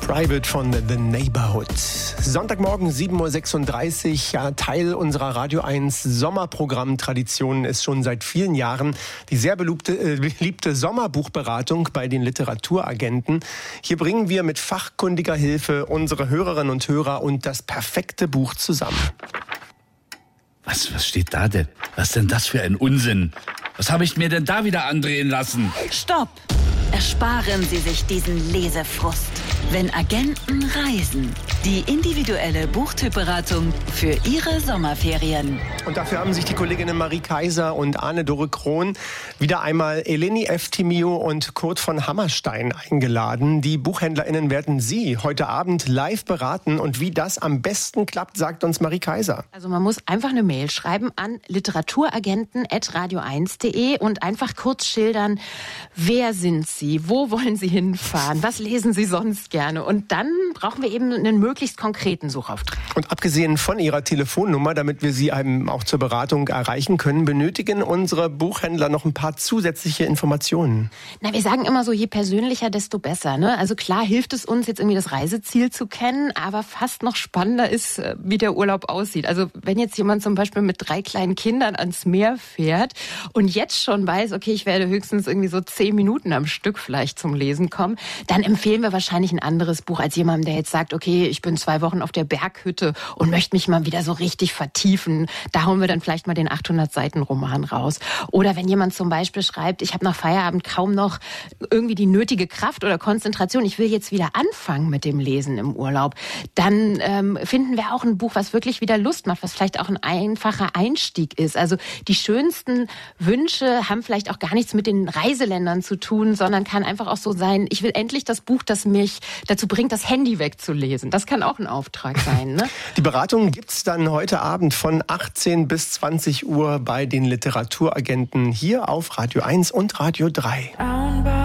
Private von The Neighborhood. Sonntagmorgen 7.36 Uhr. Ja, Teil unserer Radio 1 Sommerprogramm-Tradition ist schon seit vielen Jahren die sehr beliebte Sommerbuchberatung bei den Literaturagenten. Hier bringen wir mit fachkundiger Hilfe unsere Hörerinnen und Hörer und das perfekte Buch zusammen. Was steht da denn? Was ist denn das für ein Unsinn? Was habe ich mir denn da wieder andrehen lassen? Stopp! Ersparen Sie sich diesen Lesefrust. Wenn Agenten reisen. Die individuelle Buchtypberatung für Ihre Sommerferien. Und dafür haben sich die Kolleginnen Marie Kaiser und Arne-Dore Krohn wieder einmal Eleni Eftimio und Kurt von Hammerstein eingeladen. Die BuchhändlerInnen werden Sie heute Abend live beraten. Und wie das am besten klappt, sagt uns Marie Kaiser. Also man muss einfach eine Mail schreiben an literaturagenten@radio1.de und einfach kurz schildern, wer sind Sie, wo wollen Sie hinfahren, was lesen Sie sonst gerne. Und dann brauchen wir eben einen möglichst konkreten Suchauftrag. Und abgesehen von Ihrer Telefonnummer, damit wir Sie eben auch zur Beratung erreichen können, benötigen unsere Buchhändler noch ein paar zusätzliche Informationen. Na, wir sagen immer so, je persönlicher, desto besser, ne? Also klar hilft es uns, jetzt irgendwie das Reiseziel zu kennen, aber fast noch spannender ist, wie der Urlaub aussieht. Also wenn jetzt jemand zum Beispiel mit 3 kleinen Kindern ans Meer fährt und jetzt schon weiß, okay, ich werde höchstens irgendwie so 10 Minuten am Stück vielleicht zum Lesen kommen, dann empfehlen wir wahrscheinlich ein anderes Buch als jemandem, der jetzt sagt, okay, ich bin 2 Wochen auf der Berghütte und möchte mich mal wieder so richtig vertiefen. Da holen wir dann vielleicht mal den 800-Seiten-Roman raus. Oder wenn jemand zum Beispiel schreibt, ich habe nach Feierabend kaum noch irgendwie die nötige Kraft oder Konzentration, ich will jetzt wieder anfangen mit dem Lesen im Urlaub, dann finden wir auch ein Buch, was wirklich wieder Lust macht, was vielleicht auch ein einfacher Einstieg ist. Also die schönsten Wünsche haben vielleicht auch gar nichts mit den Reiseländern zu tun, sondern kann einfach auch so sein, ich will endlich das Buch, das mich dazu bringt, das Handy wegzulesen. Das kann auch ein Auftrag sein, ne? Die Beratung gibt's dann heute Abend von 18 bis 20 Uhr bei den Literaturagenten hier auf Radio 1 und Radio 3.